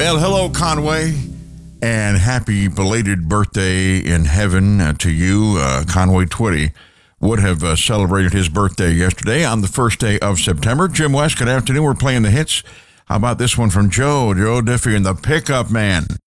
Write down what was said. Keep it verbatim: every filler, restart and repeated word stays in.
Well, hello, Conway, and happy belated birthday in heaven uh, to you. Uh, Conway Twitty would have uh, celebrated his birthday yesterday on the first day of September. Jim West, good afternoon. We're playing the hits. How about this one from Joe, Joe Diffie and the Pickup Man?